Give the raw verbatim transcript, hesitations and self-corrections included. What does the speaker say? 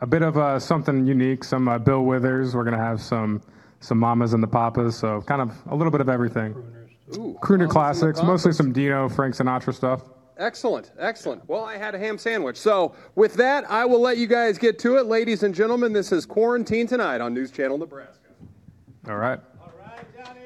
a bit of uh, something unique, some uh, Bill Withers. We're going to have some some Mamas and the Papas, so kind of a little bit of everything. Ooh, Crooner Mamas and the classics, Papas. mostly some Dino, Frank Sinatra stuff. Excellent, excellent. Well, I had a ham sandwich. So with that, I will let you guys get to it. Ladies and gentlemen, this is Quarantine Tonight on News Channel Nebraska. All right. All right, Johnny.